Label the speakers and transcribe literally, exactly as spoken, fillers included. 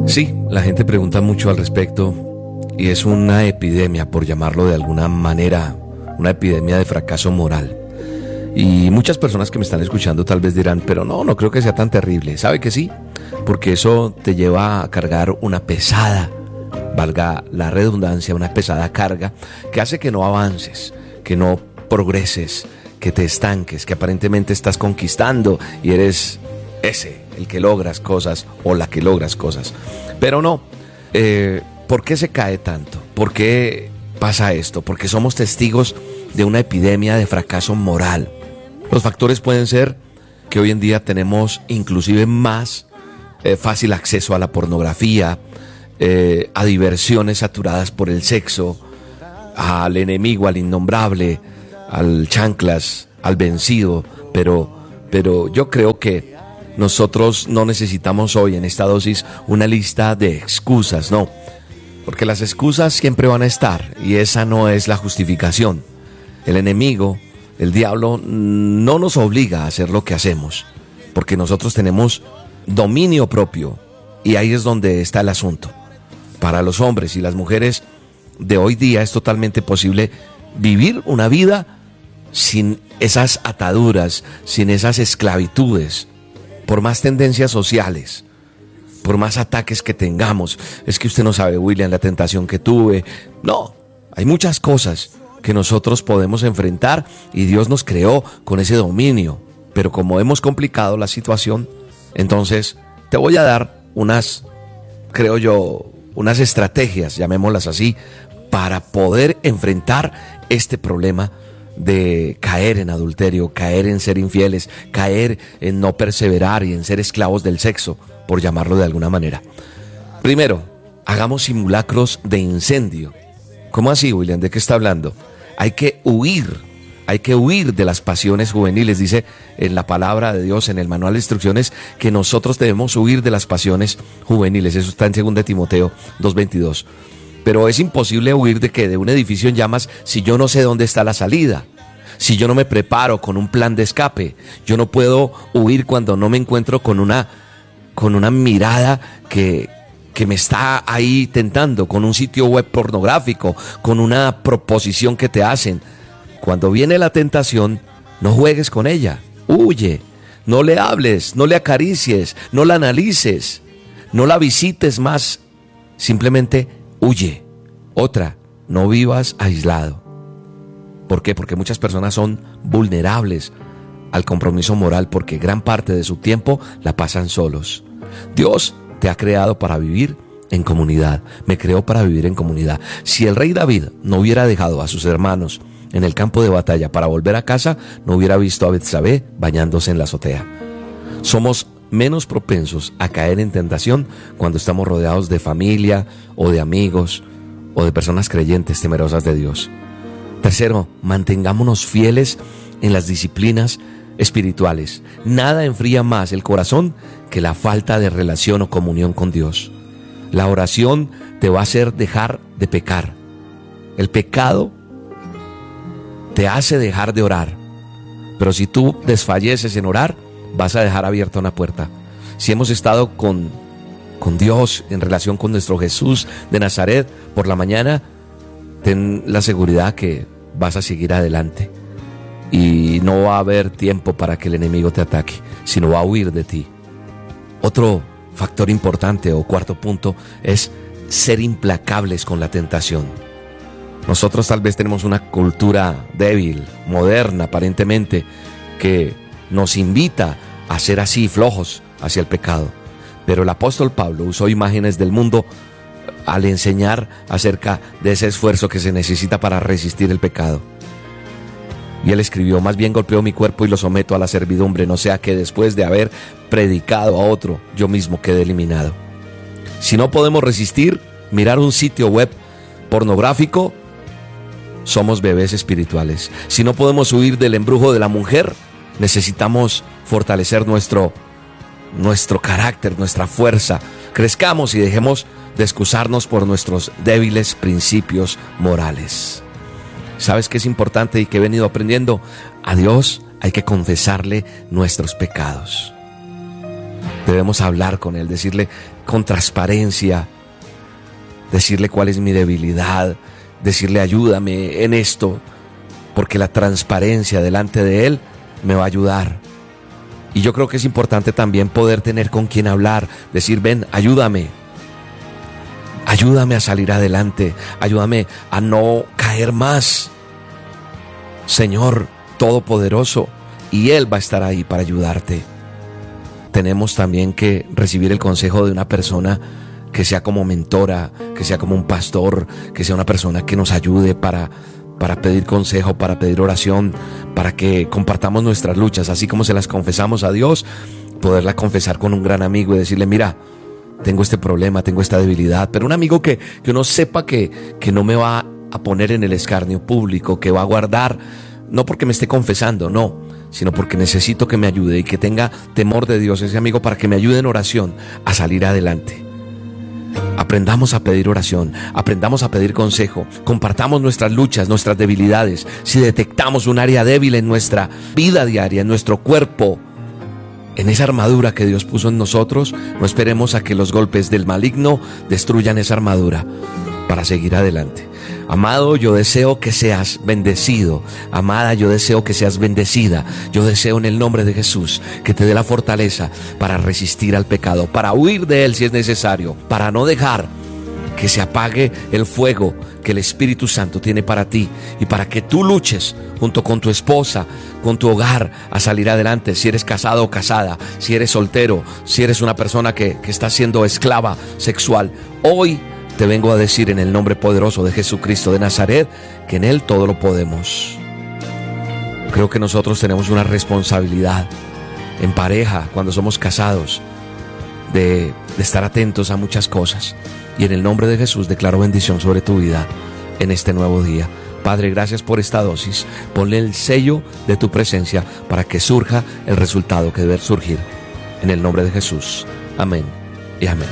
Speaker 1: Sí, la gente pregunta mucho al respecto y es una epidemia, por llamarlo de alguna manera, una epidemia de fracaso moral. Y muchas personas que me están escuchando tal vez dirán, pero no, no creo que sea tan terrible. ¿Sabe que sí? Porque eso te lleva a cargar una pesada, valga la redundancia, una pesada carga que hace que no avances, que no progreses, que te estanques, que aparentemente estás conquistando y eres ese, el que logras cosas o la que logras cosas. Pero no, eh, ¿por qué se cae tanto? ¿Por qué pasa esto? Porque somos testigos de una epidemia de fracaso moral. Los factores pueden ser que hoy en día tenemos inclusive más eh, fácil acceso a la pornografía, eh, a diversiones saturadas por el sexo, al enemigo, al innombrable, al chanclas, al vencido, pero, pero yo creo que nosotros no necesitamos hoy en esta dosis una lista de excusas, no, porque las excusas siempre van a estar y esa no es la justificación. El enemigo, el diablo, no nos obliga a hacer lo que hacemos, porque nosotros tenemos dominio propio y ahí es donde está el asunto. Para los hombres y las mujeres de hoy día es totalmente posible vivir una vida sin esas ataduras, sin esas esclavitudes, por más tendencias sociales, por más ataques que tengamos. Es que usted no sabe, William, la tentación que tuve. No, hay muchas cosas que nosotros podemos enfrentar y Dios nos creó con ese dominio. Pero como hemos complicado la situación, entonces te voy a dar unas, creo yo, unas estrategias, llamémoslas así, para poder enfrentar este problema de caer en adulterio, caer en ser infieles, caer en no perseverar y en ser esclavos del sexo, por llamarlo de alguna manera. Primero, hagamos simulacros de incendio. ¿Cómo así, William? ¿De qué está hablando? Hay que huir, hay que huir de las pasiones juveniles. Dice en la palabra de Dios, en el manual de instrucciones, que nosotros debemos huir de las pasiones juveniles. Eso está en segunda de Timoteo dos veintidós. Pero es imposible huir de que de un edificio en llamas si yo no sé dónde está la salida, si yo no me preparo con un plan de escape. Yo no puedo huir cuando no me encuentro con una, con una mirada que, que me está ahí tentando, con un sitio web pornográfico, con una proposición que te hacen. Cuando viene la tentación, no juegues con ella, huye, no le hables, no le acaricies, no la analices, no la visites más, simplemente huye. Otra, no vivas aislado. ¿Por qué? Porque muchas personas son vulnerables al compromiso moral porque gran parte de su tiempo la pasan solos. Dios te ha creado para vivir en comunidad. Me creó para vivir en comunidad. Si el rey David no hubiera dejado a sus hermanos en el campo de batalla para volver a casa, no hubiera visto a Betsabé bañándose en la azotea. Somos menos propensos a caer en tentación cuando estamos rodeados de familia o de amigos o de personas creyentes temerosas de Dios. Tercero, mantengámonos fieles en las disciplinas espirituales. Nada enfría más el corazón que la falta de relación o comunión con Dios. La oración te va a hacer dejar de pecar. El pecado te hace dejar de orar. Pero si tú desfalleces en orar, vas a dejar abierta una puerta. Si hemos estado con, con Dios en relación con nuestro Jesús de Nazaret por la mañana, ten la seguridad que vas a seguir adelante y no va a haber tiempo para que el enemigo te ataque, sino va a huir de ti. Otro factor importante o cuarto punto es ser implacables con la tentación. Nosotros tal vez tenemos una cultura débil, moderna aparentemente, que nos invita a ser así flojos hacia el pecado. Pero el apóstol Pablo usó imágenes del mundo al enseñar acerca de ese esfuerzo que se necesita para resistir el pecado. Y él escribió: más bien golpeo mi cuerpo y lo someto a la servidumbre, no sea que después de haber predicado a otro, yo mismo quede eliminado. Si no podemos resistir mirar un sitio web pornográfico, somos bebés espirituales. Si no podemos huir del embrujo de la mujer, necesitamos fortalecer nuestro, nuestro carácter, nuestra fuerza. Crezcamos y dejemos de excusarnos por nuestros débiles principios morales. ¿Sabes qué es importante y que he venido aprendiendo? A Dios hay que confesarle nuestros pecados. Debemos hablar con Él, decirle con transparencia, decirle cuál es mi debilidad, decirle ayúdame en esto, porque la transparencia delante de Él me va a ayudar. Y yo creo que es importante también poder tener con quien hablar, decir, ven, ayúdame, ayúdame a salir adelante, ayúdame a no caer más. Señor Todopoderoso, y Él va a estar ahí para ayudarte. Tenemos también que recibir el consejo de una persona que sea como mentora, que sea como un pastor, que sea una persona que nos ayude para, para pedir consejo, para pedir oración, para que compartamos nuestras luchas, así como se las confesamos a Dios, poderla confesar con un gran amigo y decirle, mira, tengo este problema, tengo esta debilidad, pero un amigo que, que uno sepa que, que no me va a poner en el escarnio público, que va a guardar, no porque me esté confesando, no, sino porque necesito que me ayude y que tenga temor de Dios ese amigo para que me ayude en oración a salir adelante. Aprendamos a pedir oración, aprendamos a pedir consejo, compartamos nuestras luchas, nuestras debilidades. Si detectamos un área débil en nuestra vida diaria, en nuestro cuerpo, en esa armadura que Dios puso en nosotros, no esperemos a que los golpes del maligno destruyan esa armadura para seguir adelante. Amado, yo deseo que seas bendecido. Amada, yo deseo que seas bendecida. Yo deseo en el nombre de Jesús que te dé la fortaleza para resistir al pecado, para huir de él si es necesario, para no dejar que se apague el fuego que el Espíritu Santo tiene para ti y para que tú luches junto con tu esposa, con tu hogar, a salir adelante. Si eres casado o casada, si eres soltero, si eres una persona que, que está siendo esclava sexual, hoy te vengo a decir en el nombre poderoso de Jesucristo de Nazaret que en Él todo lo podemos. Creo que nosotros tenemos una responsabilidad en pareja, cuando somos casados, de, de estar atentos a muchas cosas. Y en el nombre de Jesús declaro bendición sobre tu vida en este nuevo día. Padre, gracias por esta dosis. Ponle el sello de tu presencia para que surja el resultado que debe surgir. En el nombre de Jesús. Amén y amén.